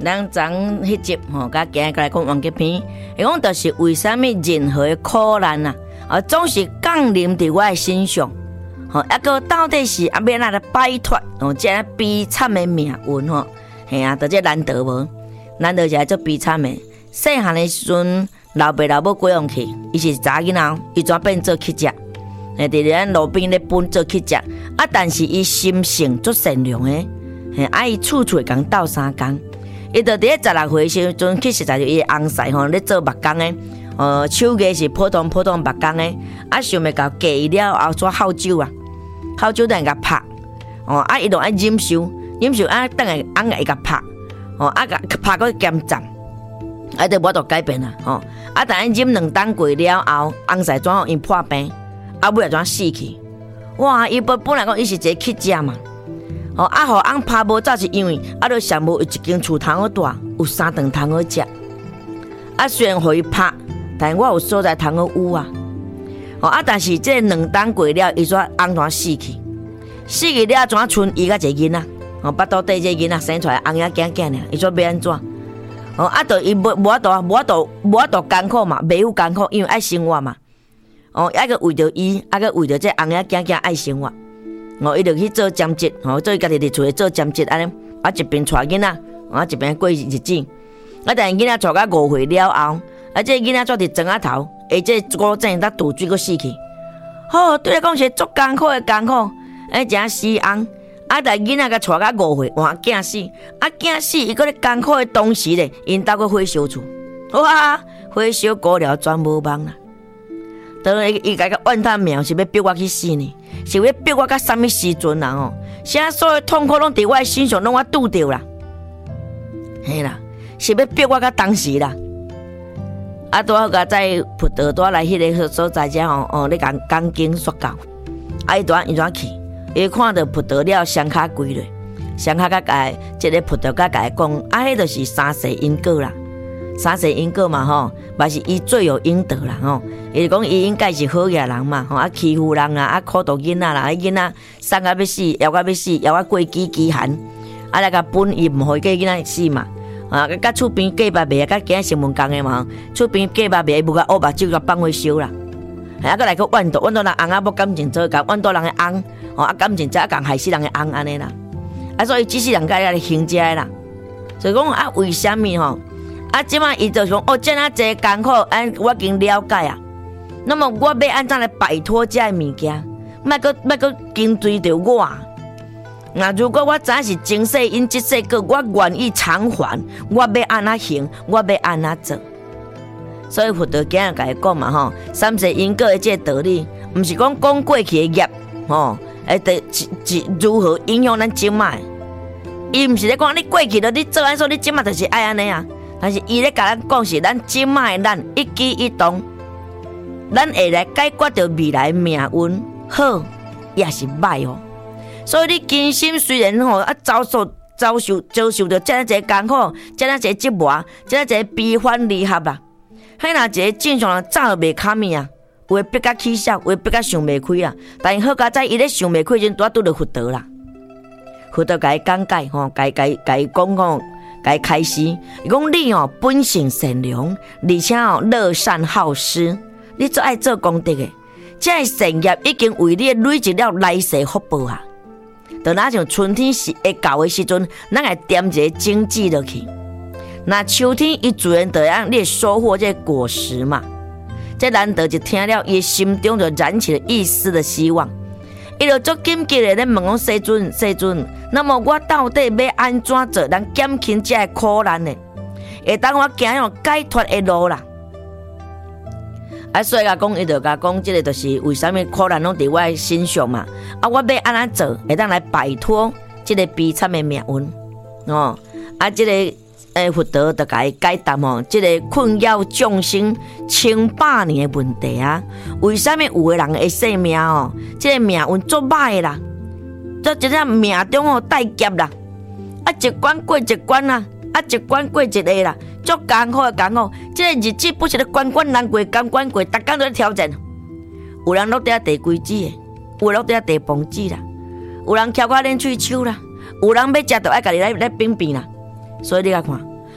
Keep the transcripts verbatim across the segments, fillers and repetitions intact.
咱昨迄集吼，甲今日来讲完结篇，伊讲就是为什么任何的苦难啊，啊总是降临伫我的身上，吼，抑个到底是啊要哪来摆脱哦，这悲惨的命运吼，嘿啊，就这难得无，难得就系做悲惨的。细汉的时阵，老爸老母过往去，伊是查囡仔，伊怎变做乞食？诶，伫咱路边咧奔做乞食，啊，但是伊心性足善良诶，嘿，啊，伊处处会共斗相共。伊就伫咧十六岁时阵，去实在就伊翁婿吼咧做木工诶，呃，手艺是普通普通木工诶，啊，想要甲嫁伊了后煞好酒啊，好酒等下甲拍，哦，啊，伊就爱忍受，忍受啊，等下翁会甲拍，哦，啊，甲拍个减站。啊，就无度改变啦，吼！啊，但係忍两冬過了後，翁婿怎樣因破病，啊，尾又怎死去？哇！伊本本來講伊是一個乞食嘛，吼！啊，互翁拍無走是因為啊，著想無有一間厝通好住，有三頓通好食。啊，雖然互伊拍，但我有所在通好有啊。吼！啊，但是這兩冬過了，伊煞翁怎死去？死去了怎剩伊甲一個囡仔？吼！巴肚底這個囡仔生出來，翁仔囝囝爾，伊煞要安怎？哦，啊，就伊無無法度，無法度，無法度艱苦嘛，袂有艱苦，因為愛生活嘛。哦，抑個為着伊，抑個為着這翁仔囝囝愛生活。哦，伊就去做兼職，哦，做伊家己佇厝裡做兼職安尼，啊一邊帶囡仔，啊一邊過日子。啊，但係囡仔帶到五歲了後，啊，這囡仔做佇莊仔頭，而這古井搭賭水佫死去。哦，對來講是足艱苦的艱苦，哎，真死翁。啊！但囡仔甲帶到五歲，換囝死，啊囝死，伊擱咧艱苦的同時咧，因兜個火燒厝，哇！火燒過了全無望啦。當然，伊家個怨嘆命是要逼我去死呢，是要逼我到什麼時陣啦？吼，啥所有痛苦攏佇我身上，攏我拄着啦，嘿啦，是要逼我到當時啦。啊，拄好甲在葡萄帶來迄個所在遮吼，哦，咧講講經說教，啊，伊拄伊怎去？伊看到葡萄了雙腳跪落，雙腳甲甲即個葡萄甲甲伊講，啊，迄就是三世因果啦，三世因果嘛吼，嘛是伊罪有應得啦吼。伊就講伊應該是好嘢人嘛，吼啊欺負人啊，啊苦毒囡仔啦，啊囡仔生甲要死，咬甲要死，咬啊過飢飢寒，啊來甲本伊毋互伊個囡仔死嘛，啊甲厝邊隔壁賣啊，甲今日新聞講誒嘛，厝邊隔壁賣無甲烏目睭甲放火燒啦。啊，閣來個怨毒，怨毒人翁仔無感情做共，怨毒人嘅翁，哦啊感情才共害死人嘅翁安尼啦。啊，所以只是人家來行遮啦。所以講啊，為什麼吼？啊，即馬伊就講哦，遮啊濟艱苦，啊我已經了解啊。那麼我要安怎來擺脫遮嘅物件？莫閣莫閣跟隨着我。那如果我真是前世因即世果，我願意償還，我要安怎行，我要安怎做。所以佛陀今日甲伊講嘛吼，三世因果的這個道理，毋是講講過去的業吼，誒，得如何影響咱今麥？伊毋是咧講你過去了，你做安怎，你今麥就是愛安尼啊。但是伊咧甲咱講是咱今麥咱一舉一動，咱會來解決着未來命運好也是歹哦。所以你今生雖然吼啊遭受遭受遭受着遮爾濟艱苦，遮爾濟折磨，遮爾濟悲歡離合啦。迄若一個正常人早就袂卡物啊，有誒逼甲起笑，有誒逼甲想袂開啊。但是好佳在伊咧想袂開陣，拄啊拄着佛陀啦。佛陀甲伊講解吼，甲伊甲伊甲伊講講，甲伊開示，伊講你吼本性善良，而且吼樂善好施，你最愛做功德誒，這個善業已經為你累積了來世福報啊。就若像春天是會到誒時陣，咱來點一個種子落去。那秋天伊自然就讓你收穫這果實嘛，這難得就聽了，伊心中就燃起了一絲的希望。伊就足緊急的咧問講世尊世尊，那麼我到底要安怎做，能減輕這個苦難呢？會當我行用解脫的路啦。啊，所以甲講，伊就甲講，這個就是為什麼苦難攏佇我身上嘛。啊，我要安怎做，會當來擺脫這個悲慘的命運哦。啊，這個。誒，佛陀就甲伊解答吼，即個困擾眾生千百年的問題啊，為什麼有個人會生命哦？即個命運足歹啦，做一隻命中哦帶劫啦，啊一關過一關啊，啊一關過一個啦，足艱苦的艱苦，即個日子不是咧關關難過，關關過，逐工都咧挑戰。有人落地地規子的，有人落地地崩子啦，有人翹到冷喙手啦，有人要食就愛家己來來冰冰啦。所以你甲看，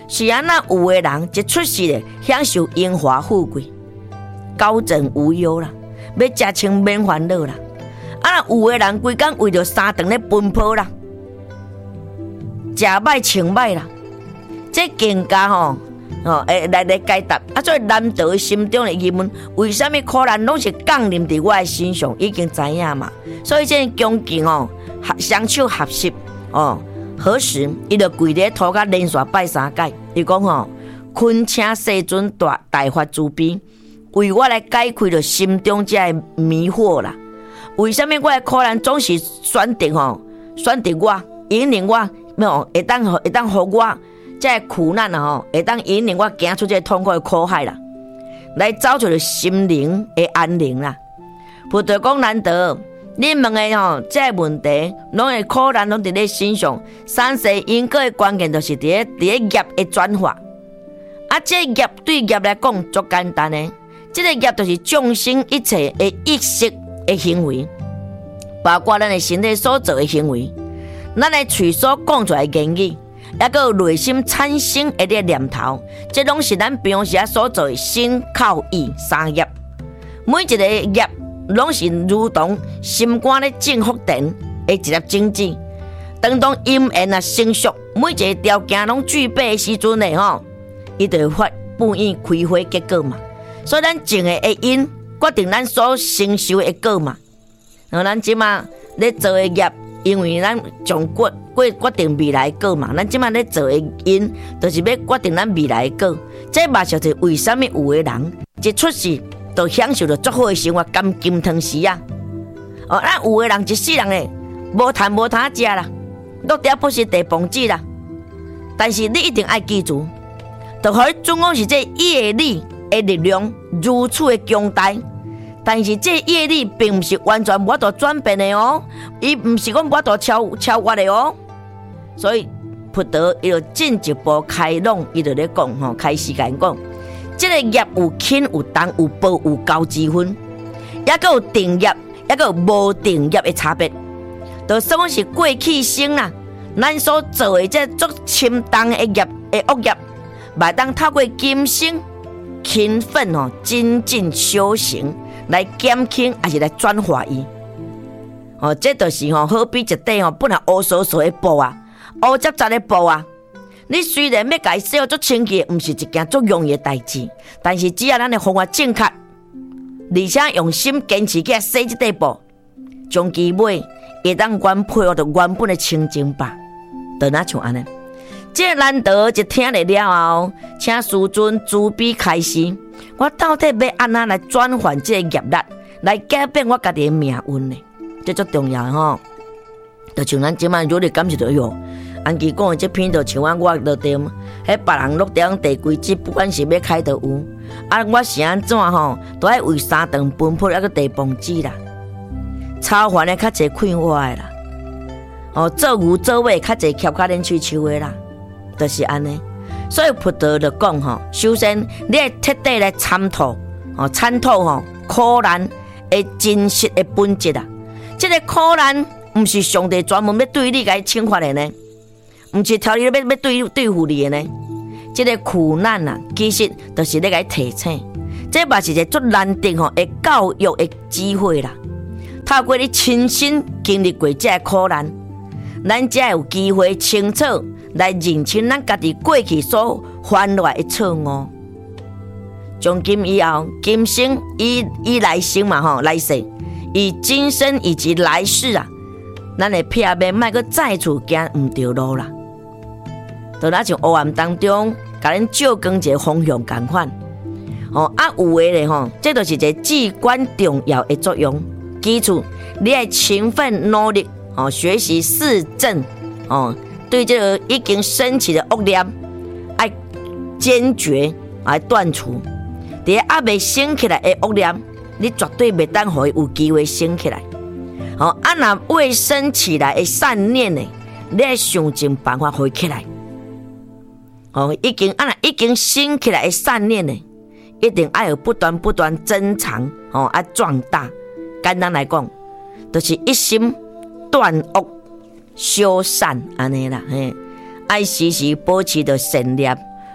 是安那有的人一出世咧，享受荣华富贵，高枕无忧啦，要食穿免烦恼啦。啊，有的人规工为着三顿咧奔波啦，食歹穿歹啦，这更加吼哦，会来来解答。啊，所以难得心中的疑问，为什么苦难拢是降临伫我的身上？已经知影嘛。所以这恭敬哦，双手合十哦，何时伊就跪咧土骹连续拜三界。伊讲吼，恳请世尊大大发慈悲，为我来解开着心中这迷惑啦。为什么我的苦难总是选择吼，选择我，引领我，没有会当会当互我这苦难啊吼，会当引领我行出这痛苦的苦海啦，来找出心灵的安宁啦。佛陀讲难得，你问的吼，这问题拢会苦难拢伫你身上，三世因果的关键就是伫咧伫咧业的转化。啊，这业对业来讲足简单的，这个业就是众生一切的意识的行为，包括咱的身体所做的行为，咱的嘴所讲出来的言语，还有内心产生的个念头，这拢是咱平时所做的身口意三业。每一个业拢是如同心肝咧正福田的一粒种子，当当因缘啊成熟，每一个条件拢具备的时阵呢吼，伊就会发不应开花结果嘛。所以咱种的个因，决定咱所承受的果嘛。然后咱即马咧做的业，因为咱从决决决定未来的果嘛。咱即马咧做的因，就是要决定咱未来的果。这嘛就是为什么有的人一出世就享受着足好的生活，甘金汤匙啊！哦，咱有的人一世人诶，无谈无谈食啦，落地不是地崩子啦。但是你一定要记住，就互你总讲是这业力的力量如此的强大。但是这业力并不是完全无法度转变的哦，伊不是讲无法度超超越的哦。所以佛陀伊就进一步开朗，伊就咧讲吼，开始甲因讲。这个业有轻有重有薄有高之分，也个有定业，也个有无定业的差别。就算是过去生啦，咱所做的这足深重的业的恶业，嘛当透过今生勤奋哦，精进修行来减轻，还是来转化伊。哦，这就是吼，好比一块吼本来乌索索的布啊，乌杂杂的布啊。你虽然要甲伊洗好足清气，毋是一件足容易的代志，但是只要咱的方法正确，而且用心坚持去洗这块布，将其尾会当原配合着原本的清净吧，就那像安尼。这难得一听了了后，请师尊慈悲开示，我到底要安怎来转换这个业力，来改变我家己的命运呢？这足重要吼。就像咱即摆如你感受到哟。安琪讲的这篇就像我落地，迄别人落地第几集，不管是要开就有。啊，我是安怎吼，都爱为三顿奔波，还个地崩子啦，超凡的较侪快活的啦，哦，做牛做马较侪翘脚连喙手的啦，就是安尼。所以佛陀就讲吼，首先你要彻底来参透，哦，参透吼苦难的真实的本质啊。这个苦难不是上帝专门要对你来惩罚的呢。唔是条理要要对对付你的呢，这个苦难啊，其实就是咧个提醒，这嘛是一个足难得吼的教育的机会啦。透过你亲身经历过这个苦难，咱才有机会清楚来认清咱家己过去所犯落的错误。从今以后，今生以以来生嘛吼，来世以今生以及来世啊，咱会避免莫搁再次行唔对路啦。就那像黑暗当中，甲咱照光一个方向共款。哦，啊有诶咧吼，这就是一个至关重要的作用。基础，你要勤奋努力，哦，学习四正，哦，对这个已经升起的恶念，要坚决来断除。伫个还未升起来的恶念，你绝对袂当互伊有机会升起来。哦，啊若未升起来的善念呢，你要想尽办法互伊起来。哦，已经啊，已经升起来的善念呢，一定要有不断不断增长，哦，啊壮大。简单来讲，就是一心断恶修善安尼啦，嘿，爱时时保持着善念，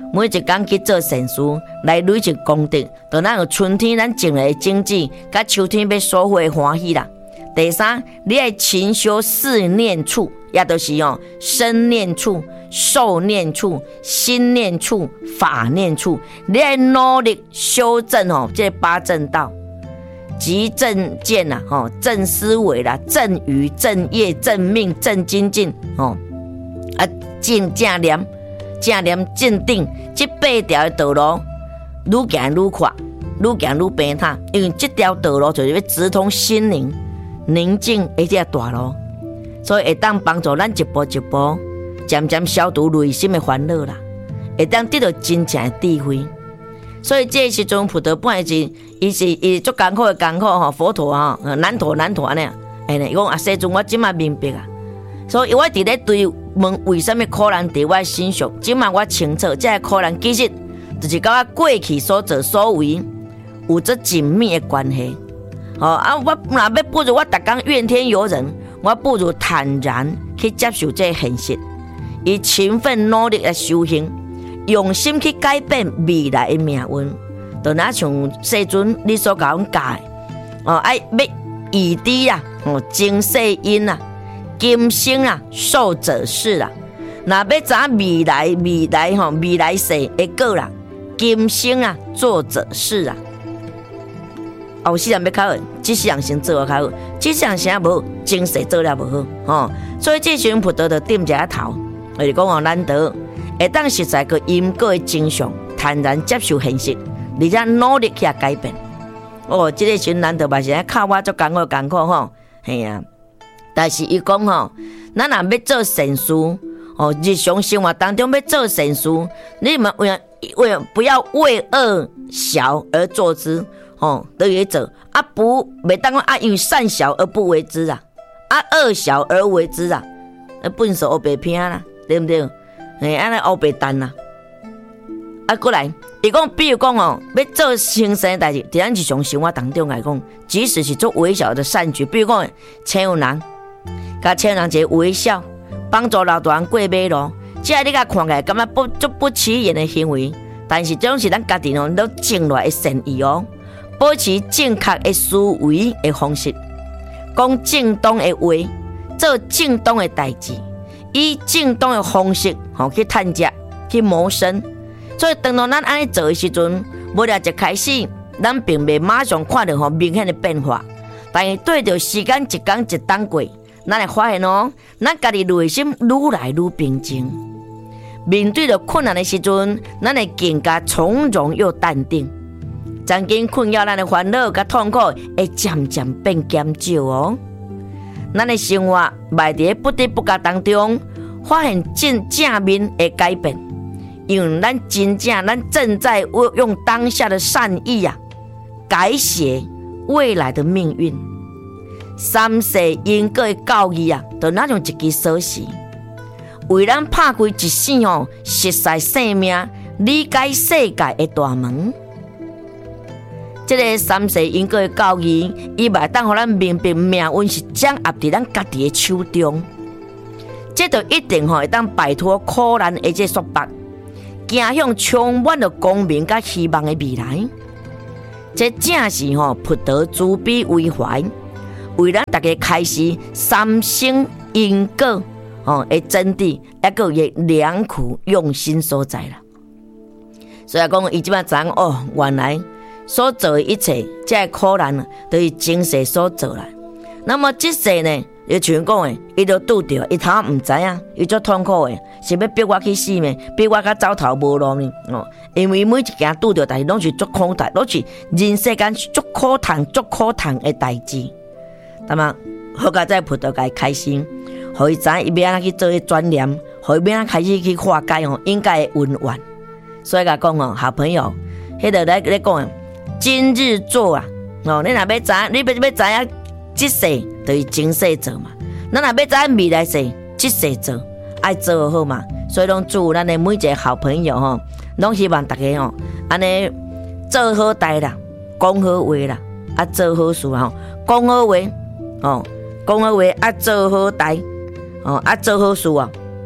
每一工去做善事，来累积功德，就咱有春天咱种的种子，甲秋天要收获欢喜啦。第三，你爱勤修四念处，也就是哦，身念处、受念处、心念处、法念处，你爱努力修正哦，这八正道。即正见啦，吼，正思维啦，正语、正业、正命、正精进，吼，啊，正正念、正念、正定，这八条的道路，愈行愈快，愈行愈平坦，因为这条道路就是要直通心灵宁静的这大路，所以会当帮助咱一步一步，渐渐消除内心的烦恼啦，会当得到真正的智慧。所以这时阵，普陀本是，伊是伊足艰苦的艰苦吼，佛陀吼，难陀难陀安尼，哎呢，伊讲啊，世尊我即马明白啊，所以我伫咧对问为什么苦难伫我身上，即马我清楚，这苦难其实就是甲我过去所作所为有着紧密的关系。哦啊，我若要不如我逐工怨天尤人，我不如坦然去接受这现实，以勤奋努力来修行。用心去改变未来的命运，就那像世尊你所甲阮教的，哦，爱要以知啊，哦，经世因啊，今生啊，受者是啦。若要知未来未来吼未来世的果啦，今生啊，做者是啊。后世人要较好，这世人先做啊较好，这世人先无，前世做了无好，哦，所以这时阵菩萨就点一下头，就是讲哦，难得。会当实在个因果的真相，坦然接受现实，而且努力去改变。哦，这个时难得嘛是靠我做艰苦艰苦吼，系啊。但是伊讲吼，咱若要做善事，哦，日常生活当中要做善事，你们为为不要为恶小而做之，哦，都也做啊不，袂当讲啊因为善小而不为之啊，啊恶小而为之啊，本手黑白拼啦，对不对？哎，安尼黑白蛋啦，啊，过来，伊讲，比如讲哦，要做轻生的代志，伫咱日常生活当中来讲，即使是做微小的善举，比如讲，请有人，甲请人一个微笑，帮助老大人过马路，这你甲看起来感觉不足不起眼的行为，但是这种是咱家己哦，都种落的善意哦，保持正确的思维的方式，讲正当的话，做正当的代志。以正当的方式，吼去趁食、去谋生。所以，当到咱安尼做的时阵，无了一开始，咱并未马上看到吼明显的变化。但是对着时间一天一冬过，咱会发现哦，咱家己内心愈来愈平静。面对着困难的时阵，咱会更加从容又淡定。曾经困扰咱的烦恼甲痛苦，会渐渐变减少哦。咱的生活迈伫不得不觉当中，发现正正面的改变，因为咱真正咱正在用当下的善意啊，改写未来的命运。三世因果的教义啊，就那种一支锁匙，为咱拍开一扇哦，实在生命、理解世界的大门。这个三世因果的教义，伊袂当互咱明白命运是掌握伫咱家己的手中，这就一定吼会当摆脱苦难的这束缚，行向充满了光明甲希望的未来。这正是吼菩提慈悲为怀，为咱大家开始三生因果哦的真谛，一个也良苦用心所在啦。所以讲，伊即摆知影哦，原来。所做的一切，这苦难都是前世所做来。那么这世呢，就像讲的，伊就拄着，伊头唔知影，伊足痛苦的，是要逼我去死咩？逼我甲走投无路呢？哦，因为每一件拄着，但是拢是足苦难，拢是人世间足苦痛、足苦痛的代志。那么好佳在菩萨界开心，互伊知伊要安怎去做转念，互伊要安怎开始去化解哦，应该的温怨。所以甲讲哦，好朋友，迄个来来讲。今日做啊，哦，你若要知，你要要知影，即世就是前世做嘛。咱若要知未来世，即世做，爱做好嘛。所以拢祝咱的每一个好朋友吼，拢希望大家吼，安尼做好代啦，讲好话啦，啊做好事吼，讲好话，哦，讲好话啊做好代，哦啊做好事啊，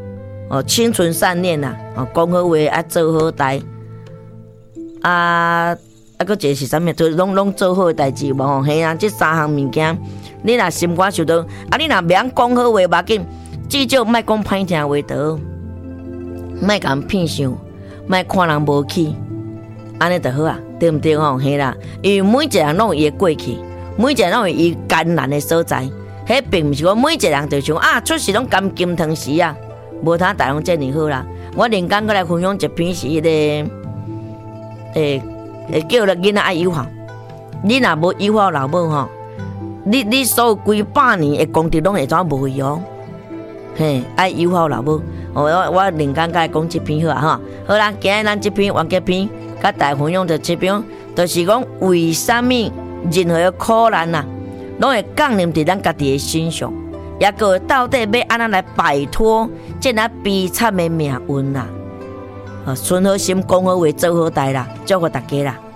哦，清纯善念呐，哦，讲好话啊，做好代，啊啊，佫一个是啥物？就拢拢做好代志无吼，嘿啊，这三项物件，你若心肝受到，啊，你若袂晓讲好话，无要紧，至少莫讲歹听话得，莫甲人骗想，莫看人无起，安尼就好啊，对毋对吼？嘿啦，因为每一个人拢有伊的过去，每一个人拢有伊艰难的所在，迄并毋是讲每一个人就想啊，出世拢甘金汤匙啊。无他大人遮尔好啦，我连讲过来分享一篇是迄、那个，诶、欸、诶，叫了囡仔爱友好，你若无友好老母吼，你你所有几百年的功德拢会怎无去哦？嘿，爱友好老母，我我连讲过来讲这篇好啊吼，好啦，今日咱这篇完结篇，甲大家分享着这篇，就是讲为什么任何的苦难啊，拢会降临伫咱家己的身上。也个到底要安怎来摆脱这那悲惨的命运啦？啊，存好心，讲好话，做好代啦，祝福大家啦！